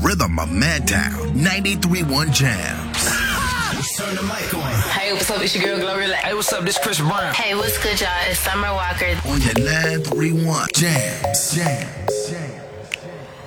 rhythm of Madtown. 93.1 Jams. Turn the mic on. Hey, what's up? It's your girl Glorilla. Hey, what's up? This Chris Brown. Hey, what's good, y'all? It's Summer Walker. On your 931 Jams.